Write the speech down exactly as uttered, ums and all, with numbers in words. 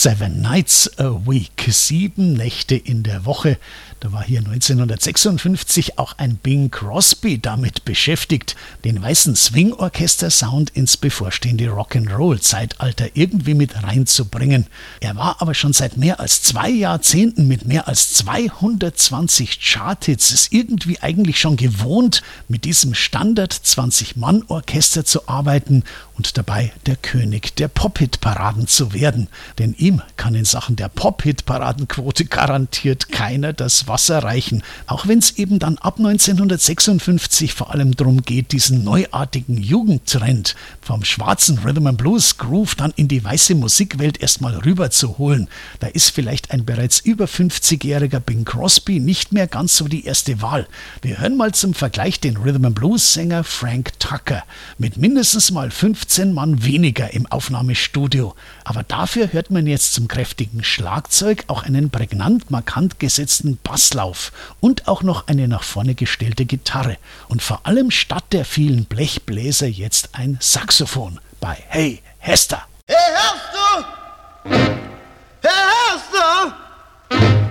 Seven Nights a Week, sieben Nächte in der Woche. Da war hier neunzehnhundertsechsundfünfzig auch ein Bing Crosby damit beschäftigt, den weißen Swing-Orchester-Sound ins bevorstehende Rock'n'Roll-Zeitalter irgendwie mit reinzubringen. Er war aber schon seit mehr als zwei Jahrzehnten mit mehr als zweihundertzwanzig Charthits es irgendwie eigentlich schon gewohnt, mit diesem Standard-zwanzig-Mann-Orchester zu arbeiten und dabei der König der Pop-Hit-Paraden zu werden. Denn ihm kann in Sachen der Pop-Hit-Paradenquote garantiert keiner das Wasser reichen. Auch wenn es eben dann ab neunzehnhundertsechsundfünfzig vor allem darum geht, diesen neuartigen Jugendtrend vom schwarzen Rhythm and Blues Groove dann in die weiße Musikwelt erstmal rüberzuholen. Da ist vielleicht ein bereits über fünfzigjähriger Bing Crosby nicht mehr ganz so die erste Wahl. Wir hören mal zum Vergleich den Rhythm and Blues Sänger Frank Tucker mit mindestens mal fünfzehn Mann weniger im Aufnahmestudio. Aber dafür hört man jetzt zum kräftigen Schlagzeug auch einen prägnant markant gesetzten Basslauf und auch noch eine nach vorne gestellte Gitarre. Und vor allem statt der vielen Blechbläser jetzt ein Saxophon bei Hey Hester. Hey, hörst du?